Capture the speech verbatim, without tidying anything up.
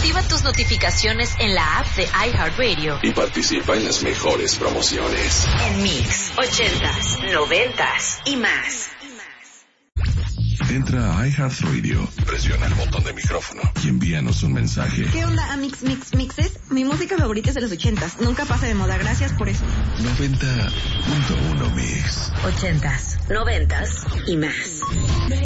Activa tus notificaciones en la app de iHeartRadio y participa en las mejores promociones. En Mix, ochentas, noventas y más. Entra a iHeartRadio, presiona el botón de micrófono y envíanos un mensaje. ¿Qué onda, Amix Mix Mixes? Mi música favorita es de los ochentas. Nunca pasa de moda. Gracias por eso. noventa punto uno Mix. Ochentas, noventas y más.